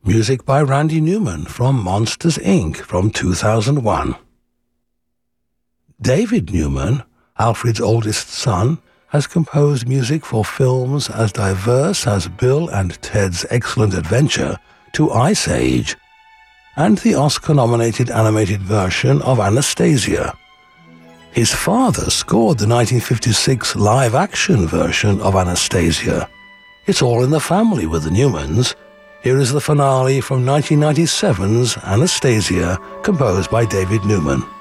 Music by Randy Newman from Monsters, Inc. from 2001. David Newman, Alfred's oldest son, has composed music for films as diverse as Bill and Ted's Excellent Adventure to Ice Age, and the Oscar-nominated animated version of Anastasia. His father scored the 1956 live-action version of Anastasia. It's all in the family with the Newmans. Here is the finale from 1997's Anastasia, composed by David Newman.